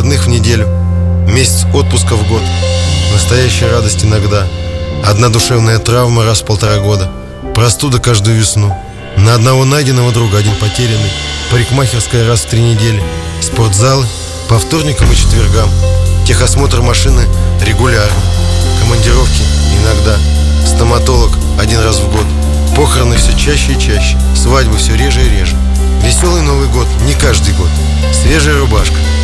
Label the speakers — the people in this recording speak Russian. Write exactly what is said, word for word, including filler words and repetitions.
Speaker 1: выходных в неделю, месяц отпуска в год, настоящая радость иногда, одна душевная травма раз в полтора года, простуда каждую весну, на одного найденного друга один потерянный, парикмахерская раз в три недели, спортзалы по вторникам и четвергам, техосмотр машины регулярно, командировки иногда, стоматолог один раз в год, похороны все чаще и чаще, свадьбы все реже и реже. Веселый Новый год не каждый год, свежая рубашка,